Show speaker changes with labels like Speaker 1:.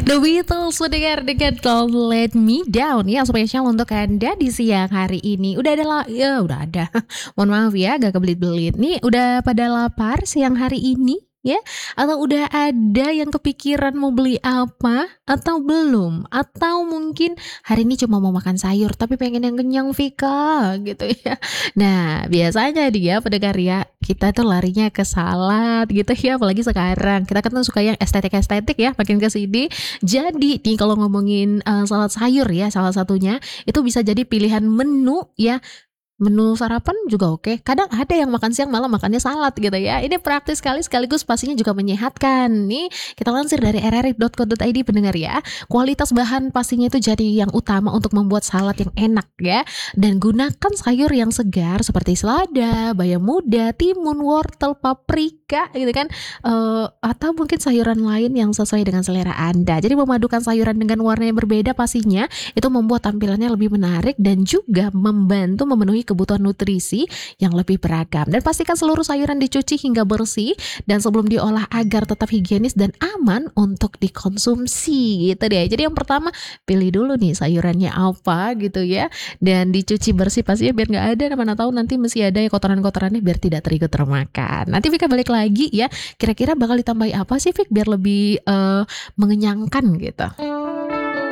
Speaker 1: The Beatles mendengar dengan Don't Let Me Down yang spesial untuk Anda di siang hari ini. Udah ada. Mohon maaf ya, agak kebelit-belit. Nih udah pada lapar siang hari ini ya? Atau udah ada yang kepikiran mau beli apa atau belum? Atau mungkin hari ini cuma mau makan sayur tapi pengen yang kenyang Vika gitu ya. Nah, biasanya dia pendengar ya, kita tuh larinya ke salad gitu ya, apalagi sekarang. Kita kan tuh suka yang estetik-estetik ya, makin ke sini. Jadi nih kalau ngomongin salad sayur ya, salah satunya itu bisa jadi pilihan menu ya. Menu sarapan juga oke, kadang ada yang makan siang malah makannya salad gitu ya. Ini praktis sekali sekaligus pastinya juga menyehatkan. Nih, kita lansir dari rri.co.id pendengar ya. Kualitas bahan pastinya itu jadi yang utama untuk membuat salad yang enak ya. Dan gunakan sayur yang segar seperti selada, bayam muda, timun, wortel, paprika gitu kan. Atau mungkin sayuran lain yang sesuai dengan selera Anda. Jadi memadukan sayuran dengan warna yang berbeda pastinya itu membuat tampilannya lebih menarik dan juga membantu memenuhi kebutuhan nutrisi yang lebih beragam. Dan pastikan seluruh sayuran dicuci hingga bersih dan sebelum diolah agar tetap higienis dan aman untuk dikonsumsi gitu deh. Jadi yang pertama pilih dulu nih sayurannya apa gitu ya, dan dicuci bersih pastinya biar nggak ada, mana tahu nanti masih ada ya kotoran-kotorannya biar tidak termakan. Nanti Vika balik lagi ya, kira-kira bakal ditambahin apa sih Vik biar lebih mengenyangkan gitu.